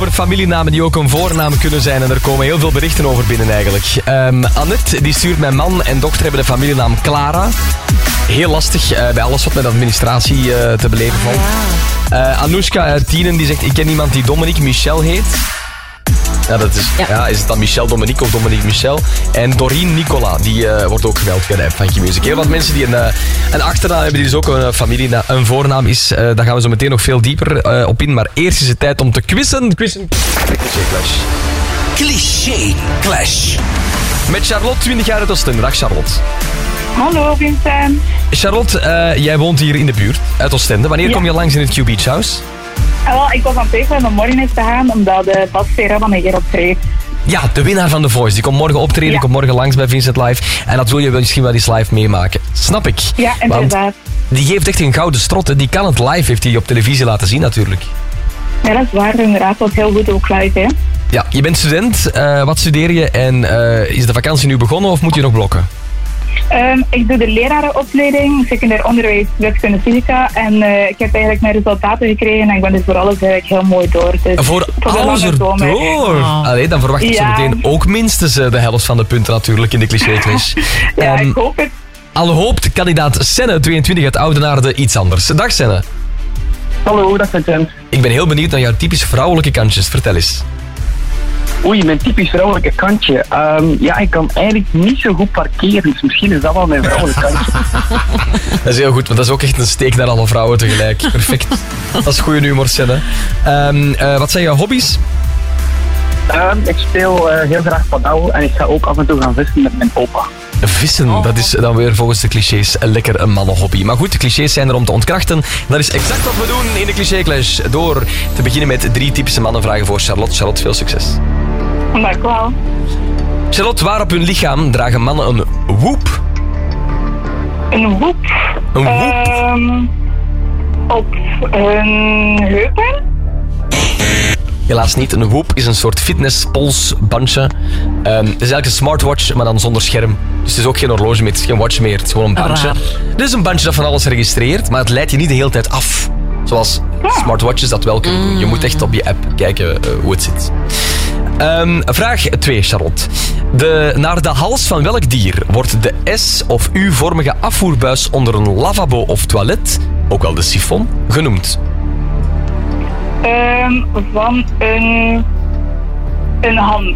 over familienamen die ook een voornaam kunnen zijn. En er komen heel veel berichten over binnen eigenlijk. Annette, die stuurt mijn man en dochter hebben de familienaam Clara. Heel lastig bij alles wat met administratie te beleven valt. Anoushka uit Tienen die zegt, ik ken iemand die Dominique Michel heet. Ja, dat is, is het dan Michel Dominique of Dominique Michel? En Doreen Nicola, die wordt ook gemeld via de app van Q-Music. Heel wat mensen die een achternaam hebben, die dus ook een voornaam is. Daar gaan we zo meteen nog veel dieper op in. Maar eerst is het tijd om te quizzen. Cliché Clash. Cliché Clash. Met Charlotte, 20 jaar uit Oostende. Dag Charlotte. Hallo Vincent. Charlotte, jij woont hier in de buurt uit Oostende. Wanneer kom je langs in het Q Beach House? Ik was aan het tekenen om morgen eens te gaan, omdat Bas Verabban hier optreedt. Ja, de winnaar van The Voice. Die komt morgen optreden, die komt morgen langs bij Vincent Live. En dat wil je misschien wel eens live meemaken. Snap ik. Ja, inderdaad. Want die geeft echt een gouden strot. Hè. Die kan het live, heeft hij op televisie laten zien natuurlijk. Ja, dat is waar. Inderdaad, dat is heel goed ook live, hè. Ja, je bent student. Wat studeer je? En is de vakantie nu begonnen of moet je nog blokken? Ik doe de lerarenopleiding, secundair onderwijs, wiskunde, fysica. En ik heb eigenlijk mijn resultaten gekregen en ik ben dus voor alles eigenlijk heel mooi door. Dus voor alles erdoor? Allee, dan verwacht ik zo meteen ook minstens de helft van de punten natuurlijk in de cliché-clash. Ja, ik hoop het. Al hoopt kandidaat Senne, 22 uit Oudenaarde, iets anders. Dag Senne. Hallo, dag Vincent. Ik ben heel benieuwd naar jouw typisch vrouwelijke kantjes. Vertel eens. Oei, mijn typisch vrouwelijke kantje. Ik kan eigenlijk niet zo goed parkeren, dus misschien is dat wel mijn vrouwelijke kantje. Dat is heel goed, want dat is ook echt een steek naar alle vrouwen tegelijk. Perfect. Dat is goede humor, Senne. Wat zijn jouw hobby's? Ik speel heel graag padel en ik ga ook af en toe gaan vissen met mijn opa. Vissen, dat is dan weer volgens de clichés lekker een mannenhobby. Maar goed, de clichés zijn er om te ontkrachten. Dat is exact wat we doen in de Cliché Clash. Door te beginnen met 3 typische mannenvragen voor Charlotte. Charlotte, veel succes. Dank u wel. Charlotte, waar op hun lichaam dragen mannen een woep? Een woep? Een woep? Op hun heupen? Helaas niet. Een Whoop is een soort fitnesspolsbandje. Het is eigenlijk een smartwatch, maar dan zonder scherm. Dus het is ook geen horloge meer, het is geen watch meer. Het is gewoon een bandje. Dit is een bandje dat van alles registreert, maar het leidt je niet de hele tijd af. Zoals smartwatches dat wel kunnen doen. Je moet echt op je app kijken hoe het zit. Vraag 2, Charlotte. Naar de hals van welk dier wordt de S- of U-vormige afvoerbuis onder een lavabo of toilet, ook wel de sifon, genoemd? Van een hand.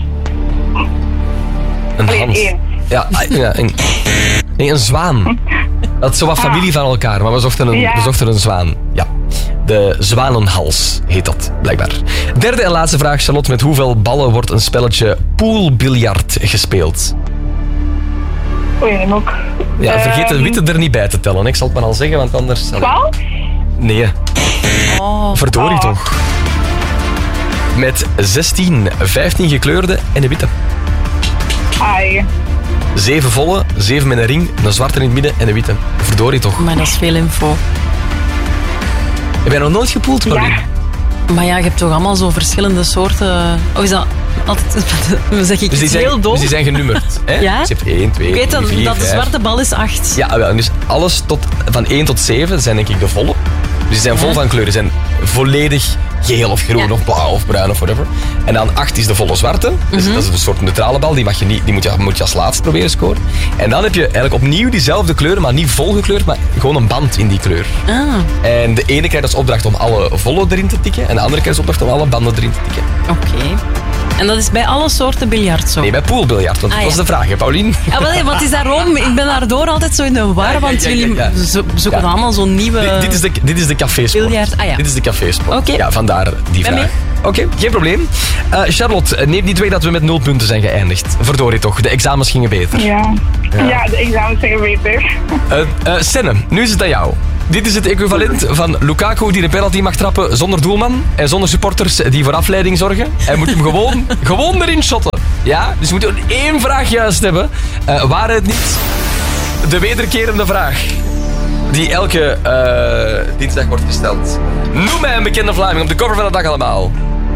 Een hand? Ja, een zwaan. Dat is zo wat familie van elkaar, maar we zochten een zwaan. Ja, de zwanenhals heet dat, blijkbaar. Derde en laatste vraag, Charlotte. Met hoeveel ballen wordt een spelletje poolbiljart gespeeld? Oei, en ook. Ja, vergeet de witte er niet bij te tellen. Ik zal het maar al zeggen, want anders... 12? Nee. Verdorie toch. Met 16, 15 gekleurde en een witte. Ai. 7 volle, 7 met een ring, een zwarte in het midden en een witte. Verdorie toch. Maar dat is veel info. Heb jij nog nooit gepoeld, Pauline? Ja. Maar ja, je hebt toch allemaal zo verschillende soorten... Of is dat altijd... zeg ik iets heel dom? Dus die zijn genummerd. Hè? Ja? Dus je hebt 1, 2, 3, 4, 5. Ik weet dat de zwarte bal is 8. Ja, wel. Dus alles van 1 tot 7 zijn denk ik de volle. Dus die zijn vol van kleur. Die zijn volledig geel of groen of blauw of bruin of whatever. En dan 8 is de volle zwarte. Dus dat is een soort neutrale bal. Die moet je als laatste proberen scoren. En dan heb je eigenlijk opnieuw diezelfde kleur, maar niet vol gekleurd, maar gewoon een band in die kleur. En de ene krijgt als opdracht om alle volle erin te tikken. En de andere krijgt als opdracht om alle banden erin te tikken. Oké. En dat is bij alle soorten biljart zo? Nee, bij poolbiljart. Want dat was de vraag, hè, Paulien? Ja, maar wat is daarom? Ik ben daardoor altijd zo in de war, want jullie zoeken allemaal zo'n nieuwe... Dit is de cafésport. Biljart, Dit is de cafésport. Oké. Ja, vandaar die vraag. Oké, geen probleem. Charlotte, neem niet weg dat we met 0 punten zijn geëindigd. Verdorie toch, de examens gingen beter. Ja, de examens gingen beter. Senne, nu is het aan jou. Dit is het equivalent van Lukaku die de penalty mag trappen zonder doelman en zonder supporters die voor afleiding zorgen. Hij moet hem gewoon erin shotten. Ja, dus we moeten 1 vraag juist hebben. Waarheid niet. De wederkerende vraag die elke dinsdag wordt gesteld. Noem mij een bekende Vlaming op de cover van de Dag Allemaal.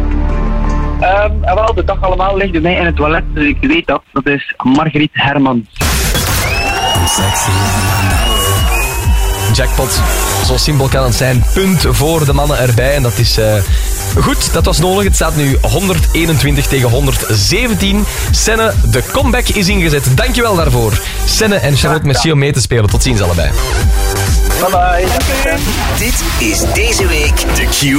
Wel, de Dag Allemaal ligt bij mij in het toilet, dus ik weet dat. Dat is Margriet Hermans. Jackpot. Zo simpel kan het zijn. Punt voor de mannen erbij. En dat is Goed, dat was nodig. Het staat nu 121 tegen 117. Senne, de comeback is ingezet. Dankjewel daarvoor. Senne en Charlotte, merci om mee te spelen. Tot ziens allebei. Bye bye. Dit is deze week de Q